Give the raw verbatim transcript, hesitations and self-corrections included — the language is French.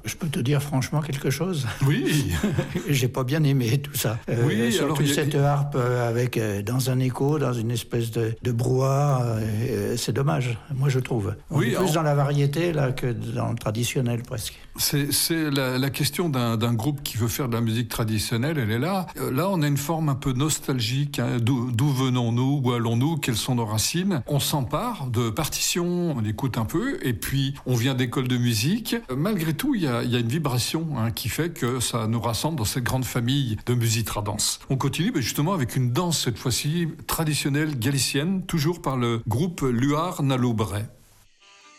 Je peux te dire franchement quelque chose. Oui. J'ai pas bien aimé tout ça. Euh, Oui, surtout alors, cette a... harpe avec euh, dans un écho, dans une espèce de, de brouhaha. Euh, c'est dommage, moi je trouve. On oui, est plus on... dans la variété là que dans le traditionnel presque. C'est, c'est la, la question d'un, d'un groupe qui veut faire de la musique traditionnelle, elle est là. Euh, là, on a une forme un peu nostalgique. Hein. D'où, d'où venons-nous? Où allons-nous? Quelles sont nos racines? On s'empare de partitions, on écoute un peu, et puis on vient d'école de musique. Euh, malgré tout, il y a, y a une vibration hein, qui fait que ça nous rassemble dans cette grande famille de Musitradans. On continue ben, justement avec une danse, cette fois-ci traditionnelle galicienne, toujours par le groupe Luar na Lubre.